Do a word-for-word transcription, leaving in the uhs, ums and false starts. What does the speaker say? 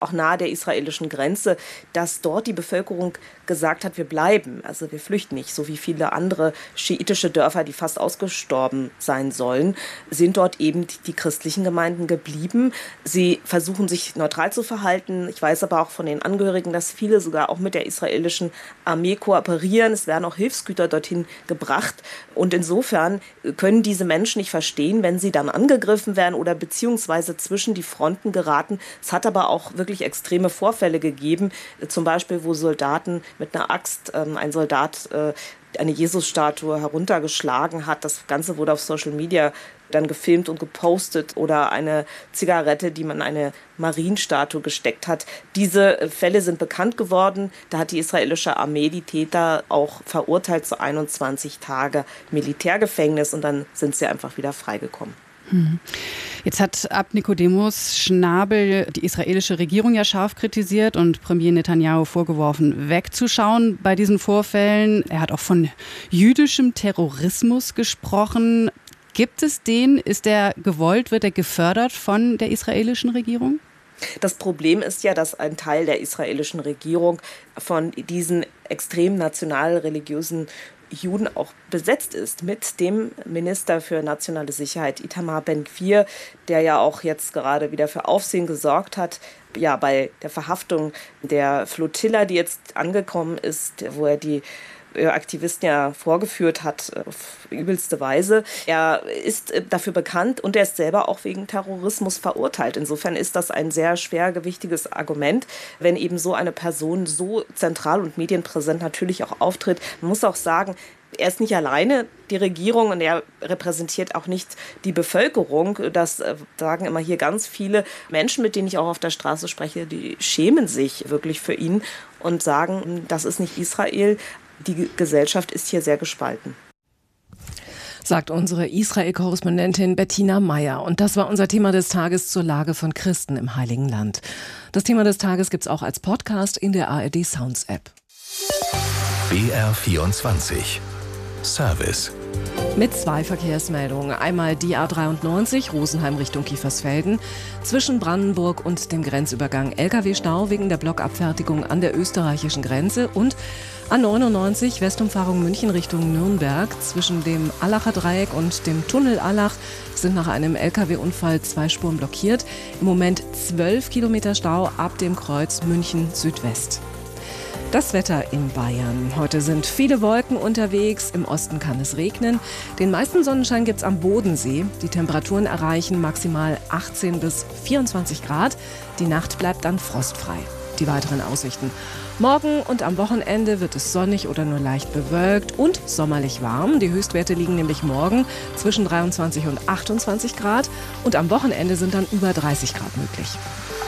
auch nahe der israelischen Grenze, dass dort die Bevölkerung gesagt hat, wir bleiben, also wir flüchten nicht. So wie viele andere schiitische Dörfer, die fast ausgestorben sein sollen, sind dort eben die christlichen Gemeinden geblieben. Sie versuchen sich neutral zu verhalten. Ich weiß aber auch von den Angehörigen, dass viele sogar auch mit der israelischen Armee kooperieren. Es werden auch Hilfsgüter dorthin gebracht. Und insofern können diese Menschen nicht verstehen, wenn sie dann angegriffen werden oder beziehungsweise zwischen die Fronten geraten. Es hat aber auch wirklich extreme Vorfälle gegeben, zum Beispiel, wo Soldaten mit einer Axt, ähm, ein Soldat äh, eine Jesusstatue heruntergeschlagen hat. Das Ganze wurde auf Social Media dann gefilmt und gepostet, oder eine Zigarette, die man in eine Marienstatue gesteckt hat. Diese Fälle sind bekannt geworden. Da hat die israelische Armee die Täter auch verurteilt zu einundzwanzig Tage Militärgefängnis, und dann sind sie einfach wieder freigekommen. Jetzt hat Ab Nikodemus Schnabel die israelische Regierung ja scharf kritisiert und Premier Netanyahu vorgeworfen, wegzuschauen bei diesen Vorfällen. Er hat auch von jüdischem Terrorismus gesprochen. Gibt es den? Ist der gewollt? Wird er gefördert von der israelischen Regierung? Das Problem ist ja, dass ein Teil der israelischen Regierung von diesen extrem national-religiösen Juden auch besetzt ist, mit dem Minister für nationale Sicherheit Itamar Ben-Gvir, der ja auch jetzt gerade wieder für Aufsehen gesorgt hat, ja, bei der Verhaftung der Flotilla, die jetzt angekommen ist, wo er die Aktivisten ja vorgeführt hat, auf übelste Weise. Er ist dafür bekannt und er ist selber auch wegen Terrorismus verurteilt. Insofern ist das ein sehr schwergewichtiges Argument, wenn eben so eine Person so zentral und medienpräsent natürlich auch auftritt. Man muss auch sagen, er ist nicht alleine die Regierung und er repräsentiert auch nicht die Bevölkerung. Das sagen immer hier ganz viele Menschen, mit denen ich auch auf der Straße spreche, die schämen sich wirklich für ihn und sagen, das ist nicht Israel. Die Gesellschaft ist hier sehr gespalten. Sagt unsere Israel-Korrespondentin Bettina Meyer. Und das war unser Thema des Tages zur Lage von Christen im Heiligen Land. Das Thema des Tages gibt es auch als Podcast in der A R D Sounds App. B R vierundzwanzig Service. Mit zwei Verkehrsmeldungen. Einmal die A dreiundneunzig Rosenheim Richtung Kiefersfelden. Zwischen Brandenburg und dem Grenzübergang L K W-Stau wegen der Blockabfertigung an der österreichischen Grenze. Und A neunundneunzig Westumfahrung München Richtung Nürnberg. Zwischen dem Allacher Dreieck und dem Tunnel Allach sind nach einem L K W-Unfall zwei Spuren blockiert. Im Moment zwölf Kilometer Stau ab dem Kreuz München Südwest. Das Wetter in Bayern. Heute sind viele Wolken unterwegs. Im Osten kann es regnen. Den meisten Sonnenschein gibt es am Bodensee. Die Temperaturen erreichen maximal achtzehn bis vierundzwanzig Grad. Die Nacht bleibt dann frostfrei. Die weiteren Aussichten. Morgen und am Wochenende wird es sonnig oder nur leicht bewölkt und sommerlich warm. Die Höchstwerte liegen nämlich morgen zwischen dreiundzwanzig und achtundzwanzig Grad. Und am Wochenende sind dann über dreißig Grad möglich.